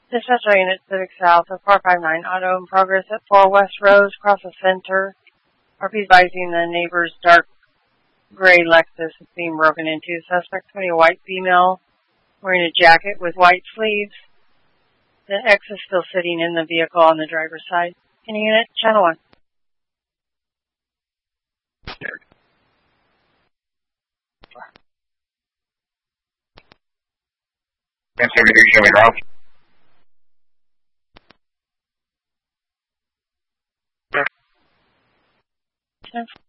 Dispatch Unit Civic South of 459, auto in progress at 4 West Rose, across the center. RP advising the neighbor's dark gray Lexus is being broken into. Suspect to be a white female wearing a jacket with white sleeves. The X is still sitting in the vehicle on the driver's side. Any unit, channel 1. Can't see me, show me route. Sure.